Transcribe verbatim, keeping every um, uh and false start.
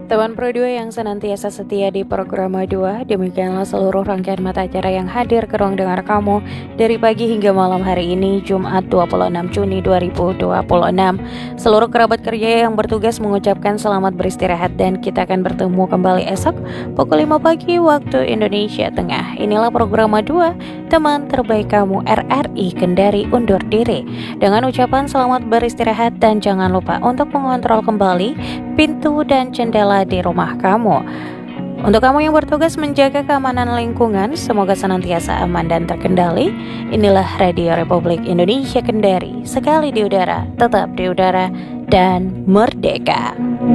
Teman Pro dua yang senantiasa setia di program dua, demikianlah seluruh rangkaian mata acara yang hadir ke ruang dengar kamu dari pagi hingga malam hari ini, Jumat dua puluh enam Juni dua ribu dua puluh enam. Seluruh kerabat kerja yang bertugas mengucapkan selamat beristirahat dan kita akan bertemu kembali esok pukul lima pagi waktu Indonesia Tengah. Inilah program dua, teman terbaik kamu R R I Kendari undur diri dengan ucapan selamat beristirahat dan jangan lupa untuk mengontrol kembali pintu dan jendela di rumah kamu. Untuk kamu yang bertugas menjaga keamanan lingkungan, semoga senantiasa aman dan terkendali. Inilah Radio Republik Indonesia Kendari, sekali di udara, tetap di udara, dan merdeka.